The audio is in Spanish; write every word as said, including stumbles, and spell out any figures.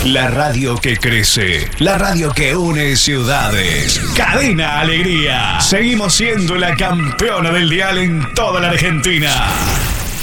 La radio que crece, la radio que une ciudades. Cadena Alegría. Seguimos siendo la campeona del dial en toda la Argentina.